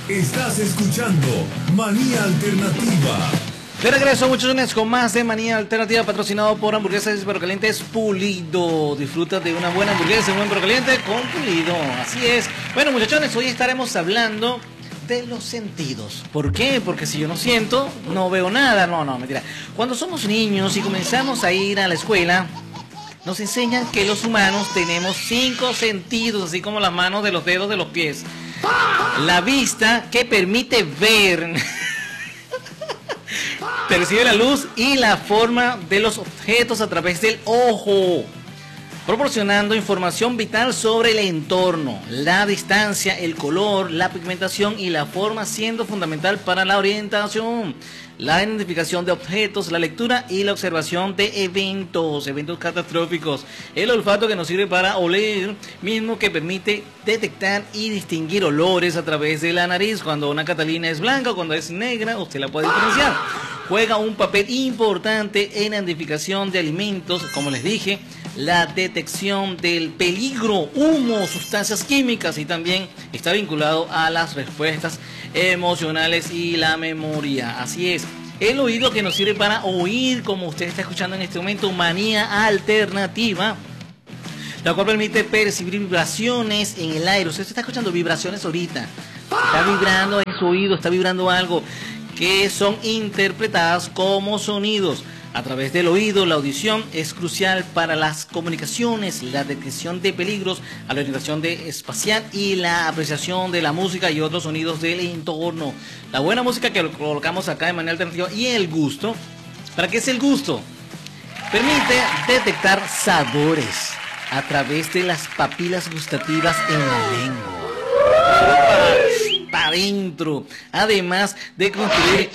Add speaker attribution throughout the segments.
Speaker 1: Estás escuchando Manía Alternativa.
Speaker 2: De regreso, muchachones, con más de Manía Alternativa, patrocinado por Hamburguesas y Perro Calientes Pulido. Disfruta de una buena hamburguesa y un buen perro caliente con Pulido. Así es. Bueno, muchachones, hoy estaremos hablando de los sentidos. ¿Por qué? Porque si yo no siento, no veo nada. No, mentira. Cuando somos niños y comenzamos a ir a la escuela, nos enseñan que los humanos tenemos 5 sentidos, así como las manos de los dedos de los pies. La vista, que permite ver, percibe la luz y la forma de los objetos a través del ojo, proporcionando información vital sobre el entorno, la distancia, el color, la pigmentación y la forma, siendo fundamental para la orientación, la identificación de objetos, la lectura y la observación de eventos catastróficos. El olfato, que nos sirve para oler, mismo que permite detectar y distinguir olores a través de la nariz. Cuando una Catalina es blanca o cuando es negra, usted la puede diferenciar. Juega un papel importante en la identificación de alimentos, como les dije, la detección del peligro, humo, sustancias químicas, y también está vinculado a las respuestas emocionales y la memoria. Así es, el oído, que nos sirve para oír, como usted está escuchando en este momento, Manía Alternativa, la cual permite percibir vibraciones en el aire. Usted está escuchando vibraciones ahorita, está vibrando en su oído, está vibrando algo, que son interpretadas como sonidos. A través del oído, la audición es crucial para las comunicaciones, la detección de peligros, a la orientación espacial y la apreciación de la música y otros sonidos del entorno. La buena música, que lo colocamos acá de manera alternativa, y el gusto. ¿Para qué es el gusto? Permite detectar sabores a través de las papilas gustativas en la lengua. Para adentro, además de construir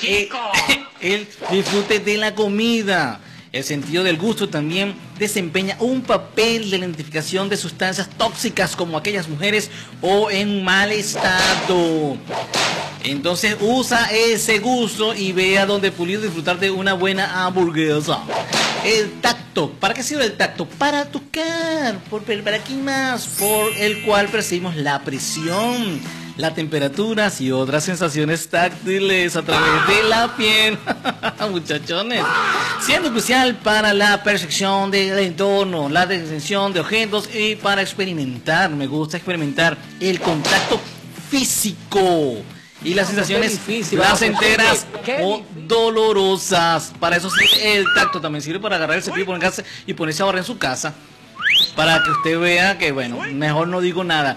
Speaker 2: el disfrute de la comida. El sentido del gusto también desempeña un papel de la identificación de sustancias tóxicas, como aquellas mujeres o en mal estado. Entonces usa ese gusto y vea dónde Pulido disfrutar de una buena hamburguesa. El tacto. ¿Para qué sirve el tacto? Para tocar. ¿Para qué más? Por el cual percibimos la presión, las temperaturas y otras sensaciones táctiles a través de la piel. Muchachones, siendo crucial para la percepción del entorno, la detección de objetos y para experimentar. Me gusta experimentar el contacto físico y las sensaciones placenteras o dolorosas. Para eso sirve el tacto. También sirve para agarrar el cepillo y ponerse a barrer en su casa, para que usted vea que, bueno, mejor no digo nada.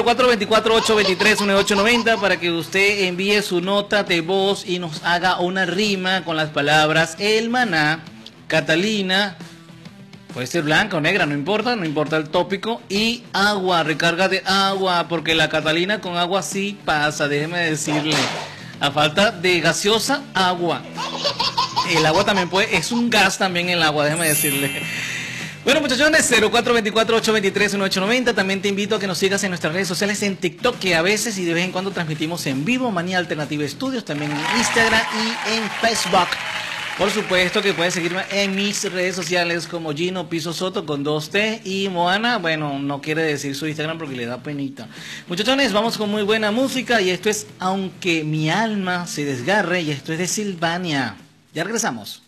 Speaker 2: 0424-823-1890 para que usted envíe su nota de voz y nos haga una rima con las palabras el maná, Catalina, puede ser blanca o negra, no importa el tópico, y agua, recarga de agua, porque la Catalina con agua sí pasa, déjeme decirle. A falta de gaseosa, agua. El agua también es un gas también el agua, déjeme decirle. Bueno, muchachones, 0424-823-1890. También te invito a que nos sigas en nuestras redes sociales, en TikTok, que a veces y de vez en cuando transmitimos en vivo, Manía Alternativa Estudios, también en Instagram y en Facebook. Por supuesto que puedes seguirme en mis redes sociales como Gino Piso Soto con 2T, y Moana, bueno, no quiere decir su Instagram porque le da penita. Muchachones, vamos con muy buena música, y esto es Aunque mi alma se desgarre, y esto es de Silvania. Ya regresamos.